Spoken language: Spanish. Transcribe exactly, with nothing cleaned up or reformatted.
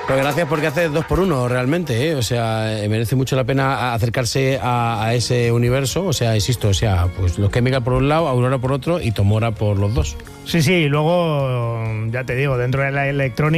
Pues gracias, porque haces dos por uno realmente, ¿eh? O sea, eh, merece mucho la pena acercarse a, a ese universo. O sea, insisto, o sea, pues los Chemical por un lado, Aurora por otro y Tomora por los dos. Sí, sí, y luego, ya te digo, dentro de la electrónica